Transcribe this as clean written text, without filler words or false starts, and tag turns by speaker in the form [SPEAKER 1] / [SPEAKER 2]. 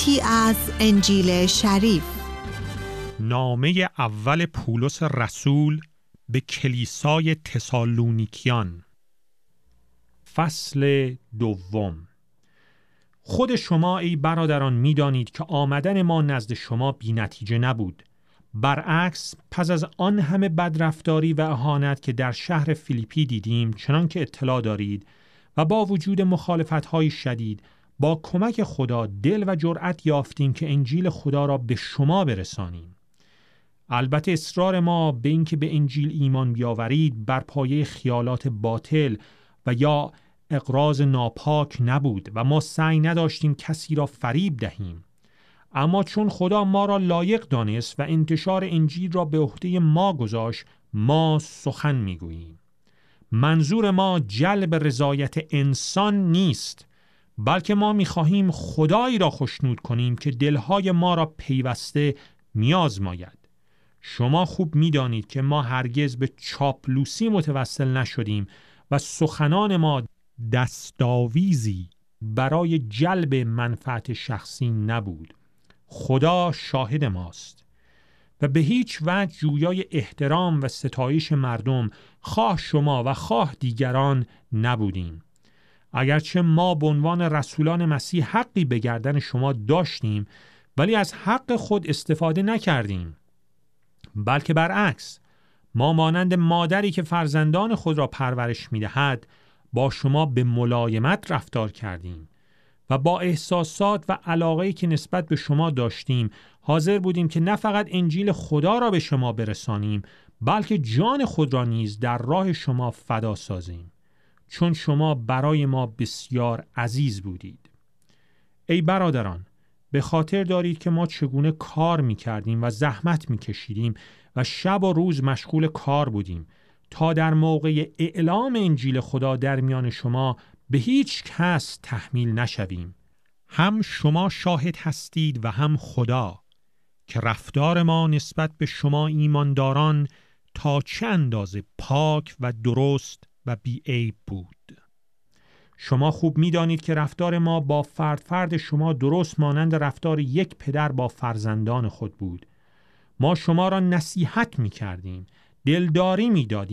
[SPEAKER 1] تی از انجیل شریف.
[SPEAKER 2] نامه اول پولس رسول به کلیسای تسالونیکیان، فصل دوم. خود شما ای برادران می‌دانید که آمدن ما نزد شما بی نتیجه نبود. برعکس پس از آن همه بدرفتاری و اهانت که در شهر فیلیپی دیدیم، چنان که اطلاع دارید، و با وجود مخالفت‌های شدید با کمک خدا دل و جرأت یافتیم که انجیل خدا را به شما برسانیم. البته اصرار ما به اینکه به انجیل ایمان بیاورید بر پایه خیالات باطل و یا اغراض ناپاک نبود و ما سعی نداشتیم کسی را فریب دهیم. اما چون خدا ما را لایق دانست و انتشار انجیل را به عهده ما گذاشت، ما سخن میگوییم. منظور ما جلب رضایت انسان نیست، بلکه ما میخواهیم خدایی را خوشنود کنیم که دلهای ما را پیوسته میازماید. شما خوب میدانید که ما هرگز به چاپلوسی متوسل نشدیم و سخنان ما دستاویزی برای جلب منفعت شخصی نبود. خدا شاهد ماست و به هیچ وجه جویای احترام و ستایش مردم، خواه شما و خواه دیگران، نبودیم. اگرچه ما به عنوان رسولان مسیح حقی به گردن شما داشتیم، ولی از حق خود استفاده نکردیم، بلکه برعکس ما مانند مادری که فرزندان خود را پرورش می‌دهد با شما به ملایمت رفتار کردیم و با احساسات و علاقه‌ای که نسبت به شما داشتیم حاضر بودیم که نه فقط انجیل خدا را به شما برسانیم، بلکه جان خود را نیز در راه شما فدا سازیم، چون شما برای ما بسیار عزیز بودید. ای برادران، به خاطر دارید که ما چگونه کار می‌کردیم و زحمت می‌کشیدیم و شب و روز مشغول کار بودیم تا در موقع اعلام انجیل خدا در میان شما به هیچ کس تحمیل نشویم. هم شما شاهد هستید و هم خدا که رفتار ما نسبت به شما ایمانداران تا چه اندازه پاک و درست و بی‌عیب بود. شما خوب می‌دانید که رفتار ما با فرد شما درست مانند رفتار یک پدر با فرزندان خود بود. ما شما را نصیحت می‌کردیم، دلداری می‌دادیم